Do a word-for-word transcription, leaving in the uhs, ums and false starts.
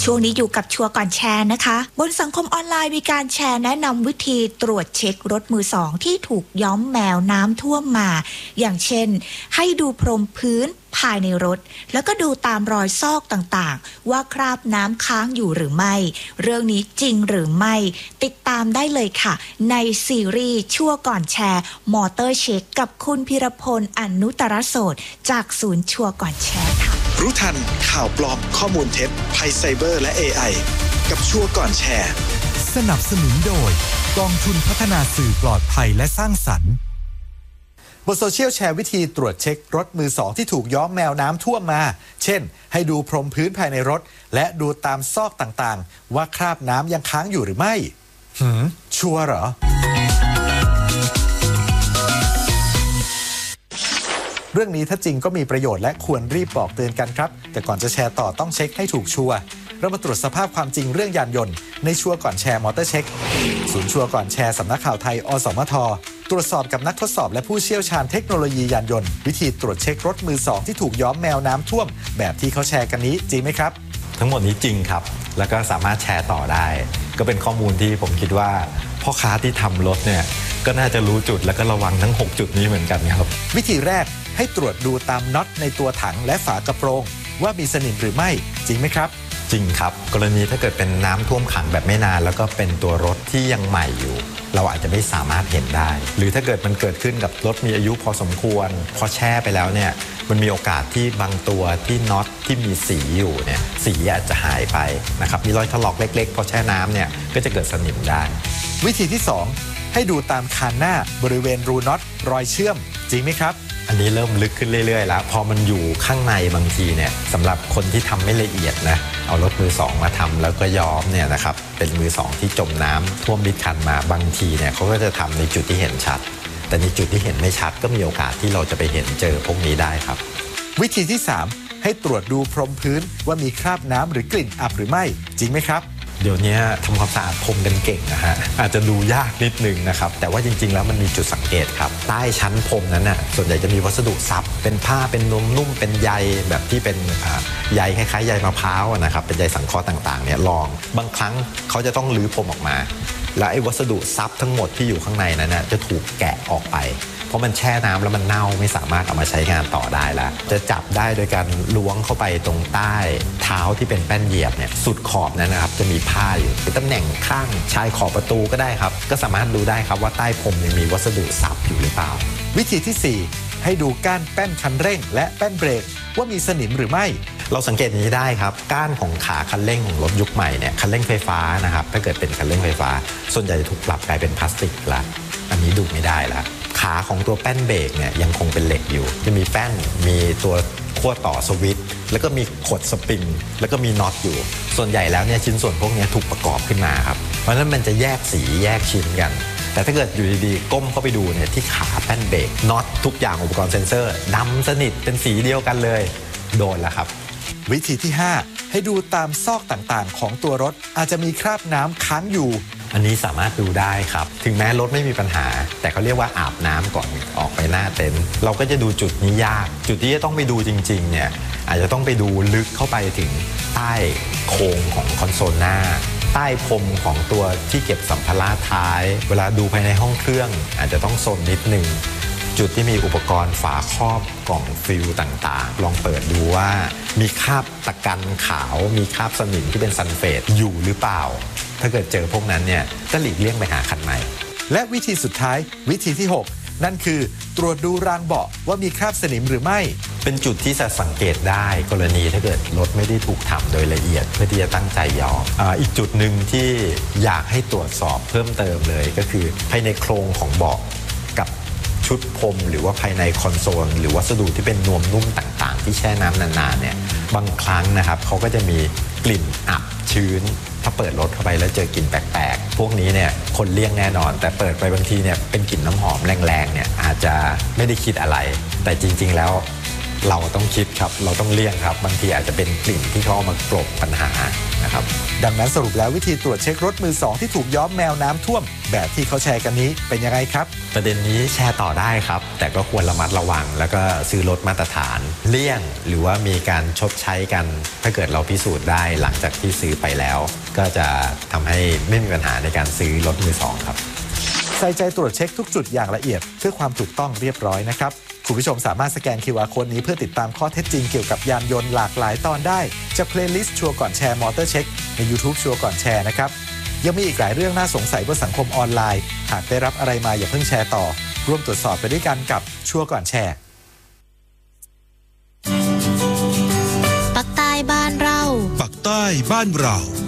ช่วงนี้อยู่กับชัวร์ก่อนแชร์นะคะบนสังคมออนไลน์มีการแชร์แนะนำวิธีตรวจเช็ครถมือสองที่ถูกย้อมแมวน้ำท่วมมาอย่างเช่นให้ดูพรมพื้นภายในรถแล้วก็ดูตามรอยซอกต่างๆว่าคราบน้ำค้างอยู่หรือไม่เรื่องนี้จริงหรือไม่ติดตามได้เลยค่ะในซีรีส์ชั่วก่อนแชร์มอเตอร์เช็คกับคุณพิรพลอนุตตรโสดจากศูนย์ชัวร์ก่อนแชร์ค่ะรู้ทันข่าวปลอมข้อมูลเท็จภัยไซเบอร์และ เอ ไอ กับชัวร์ก่อนแชร์สนับสนุนโดยกองทุนพัฒนาสื่อปลอดภัยและสร้างสรรค์บนโซเชียลแชร์วิธีตรวจเช็ครถมือสองที่ถูกย้อมแมวน้ำท่วมมาเช่นให้ดูพรมพื้นภายในรถและดูตามซอกต่างๆว่าคราบน้ำยังค้างอยู่หรือไม่หืมชัวร์เหรอเรื่องนี้ถ้าจริงก็มีประโยชน์และควรรีบบอกเตือนกันครับแต่ก่อนจะแชร์ต่อต้องเช็คให้ถูกชัวร์เรามาตรวจสภาพความจริงเรื่องยานยนต์ในชัวร์ก่อนแชร์มอเตอร์เช็คศูนย์ชัวร์ก่อนแชร์สำนักข่าวไทยอสมทตรวจสอบกับนักทดสอบและผู้เชี่ยวชาญเทคโนโลยียานยนต์วิธีตรวจเช็ครถมือสองที่ถูกย้อมแมวน้ำท่วมแบบที่เขาแชร์กันนี้จริงไหมครับทั้งหมดนี้จริงครับแล้วก็สามารถแชร์ต่อได้ก็เป็นข้อมูลที่ผมคิดว่าพ่อค้าที่ทำรถเนี่ยก็น่าจะรู้จุดและก็ระวังทั้งหกจุดนี้เหมือนกันครับวิธีแรกให้ตรวจดูตามน็อตในตัวถังและฝากระโปรงว่ามีสนิมหรือไม่จริงไหมครับจริงครับกรณีถ้าเกิดเป็นน้ำท่วมขังแบบไม่นานแล้วก็เป็นตัวรถที่ยังใหม่อยู่เราอาจจะไม่สามารถเห็นได้หรือถ้าเกิดมันเกิดขึ้นกับรถมีอายุพอสมควรพอแช่ไปแล้วเนี่ยมันมีโอกาสที่บางตัวที่น็อตที่มีสีอยู่เนี่ยสีอาจจะหายไปนะครับมีรอยถลอกเล็กๆพอแช่น้ำเนี่ยก็จะเกิดสนิมได้วิธีที่สองให้ดูตามคานหน้าบริเวณรูน็อตรอยเชื่อมจริงไหมครับอันนี้เริ่มลึกขึ้นเรื่อยๆแล้วพอมันอยู่ข้างในบางทีเนี่ยสำหรับคนที่ทำไม่ละเอียดนะเอารถมือสองมาทำแล้วก็ย้อมเนี่ยนะครับเป็นมือสองที่จมน้ำท่วมมิดคันมาบางทีเนี่ยเขาก็จะทำในจุดที่เห็นชัดแต่ในจุดที่เห็นไม่ชัดก็มีโอกาสที่เราจะไปเห็นเจอพวกนี้ได้ครับวิธีที่สามให้ตรวจดูพรมพื้นว่ามีคราบน้ำหรือกลิ่นอับหรือไม่จริงไหมครับเดี๋ยวนี้ทำความสะอาดพรมกันเก่งนะฮะอาจจะดูยากนิดนึงนะครับแต่ว่าจริงๆแล้วมันมีจุดสังเกตครับใต้ชั้นพรมนั้นน่ะส่วนใหญ่จะมีวัสดุซับเป็นผ้าเป็นนมนุ่มเป็นใยแบบที่เป็นใยคล้ายๆใยมะพร้าวนะครับเป็นใยสังเคราะห์ต่างๆเนี่ยลองบางครั้งเขาจะต้องรื้อพรมออกมาแล้วไอ้วัสดุซับทั้งหมดที่อยู่ข้างในนั้นน่ะจะถูกแกะออกไปเพราะมันแช่น้ำแล้วมันเน่าไม่สามารถเอามาใช้งานต่อได้แล้วจะจับได้โดยการล้วงเข้าไปตรงใต้เท้าที่เป็นแป้นเหยียบเนี่ยสุดขอบนั้นนะครับจะมีผ้าอยู่เป็นตำแหน่งข้างชายขอบประตูก็ได้ครับก็สามารถดูได้ครับว่าใต้พรมมีวัสดุซับอยู่หรือเปล่าวิธีที่สี่ให้ดูก้านแป้นคันเร่งและแป้นเบรกว่ามีสนิมหรือไม่เราสังเกตนี้ได้ครับก้านของขาคันเร่งของรถยุคใหม่เนี่ยคันเร่งไฟฟ้านะครับถ้าเกิดเป็นคันเร่งไฟฟ้าส่วนใหญ่จะถูกปรับกลายเป็นพลาสติกละอันนี้ดูไม่ได้ละขาของตัวแป้นเบรกเนี่ยยังคงเป็นเหล็กอยู่จะมีแป้นมีตัวขั้วต่อสวิตช์แล้วก็มีขดสปริงแล้วก็มีน็อตอยู่ส่วนใหญ่แล้วเนี่ยชิ้นส่วนพวกนี้ถูกประกอบขึ้นมาครับเพราะฉะนั้นมันจะแยกสีแยกชิ้นกันแต่ถ้าเกิดอยู่ดีๆก้มเข้าไปดูเนี่ยที่ขาแป้นเบรกน็อตทุกอย่างอุปกรณ์เซ็นเซอร์ดำสนิทเป็นสีเดียวกันเลยโดนแล้วครับวิธีที่ห้าให้ดูตามซอกต่างๆของตัวรถอาจจะมีคราบน้ำค้างอยู่อันนี้สามารถดูได้ครับถึงแม้รถไม่มีปัญหาแต่เขาเรียกว่าอาบน้ำก่อนออกไปหน้าเต็นท์เราก็จะดูจุดนี้ยากจุดที่จะต้องไปดูจริงๆเนี่ยอาจจะต้องไปดูลึกเข้าไปถึงใต้โครงของคอนโซลหน้าใต้พรมของตัวที่เก็บสัมภาระท้ายเวลาดูภายในห้องเครื่องอาจจะต้องโซนนิดนึงจุดที่มีอุปกรณ์ฝาครอบกล่องฟิลต่างๆลองเปิดดูว่ามีคราบตะกันขาวมีคราบสนิมที่เป็นซัลเฟตอยู่หรือเปล่าถ้าเกิดเจอพวกนั้นเนี่ยก็หลีกเลี่ยงไปหาคันใหม่และวิธีสุดท้ายวิธีที่หกนั่นคือตรวจดูรางเบาะว่ามีคราบสนิมหรือไม่เป็นจุดที่จะสังเกตได้กรณีถ้าเกิดรถไม่ได้ถูกทำโดยละเอียดเพื่อที่จะตั้งใจย้อม อ่า อีกจุดหนึ่งที่อยากให้ตรวจสอบเพิ่มเติมเลยก็คือภายในโครงของเบาะกับชุดพรมหรือว่าภายในคอนโซลหรือวัสดุที่เป็นนวมนุ่มต่างๆที่แช่น้ำนานๆเนี่ยบางครั้งนะครับเขาก็จะมีกลิ่นอับชื้นถ้าเปิดรถเข้าไปแล้วเจอกลิ่นแปลกๆพวกนี้เนี่ยคนเลี่ยงแน่นอนแต่เปิดไปบางทีเนี่ยเป็นกลิ่นน้ำหอมแรงๆเนี่ยอาจจะไม่ได้คิดอะไรแต่จริงๆแล้วเราต้องคิดครับเราต้องเลี่ยงครับบางทีอาจจะเป็นกลิ่นที่เขาเอามากลบปัญหานะครับดังนั้นสรุปแล้ววิธีตรวจเช็ครถมือสองที่ถูกย้อมแมวน้ำท่วมแบบที่เขาแชร์กันนี้เป็นยังไงครับประเด็นนี้แชร์ต่อได้ครับแต่ก็ควรระมัดระวังแล้วก็ซื้อรถมาตรฐานเลี่ยงหรือว่ามีการชดใช้กันถ้าเกิดเราพิสูจน์ได้หลังจากที่ซื้อไปแล้วก็จะทำให้ไม่มีปัญหาในการซื้อรถมือสองครับใส่ใจตรวจเช็คทุกจุดอย่างละเอียดเพื่อความถูกต้องเรียบร้อยนะครับคุณผู้ชมสามารถสแกน คิว อาร์ Code นี้เพื่อติดตามข้อเท็จจริงเกี่ยวกับยานยนต์หลากหลายตอนได้จากเพลย์ลิสต์ชัวร์ก่อนแชร์มอเตอร์เช็คใน YouTube ชัวร์ก่อนแชร์นะครับยังมีอีกหลายเรื่องน่าสงสัยบนสังคมออนไลน์หากได้รับอะไรมาอย่าเพิ่งแชร์ต่อร่วมตรวจสอบไปด้วยกันกับชัวร์ก่อนแชร์ปักใต้บ้านเราปักใต้บ้านเรา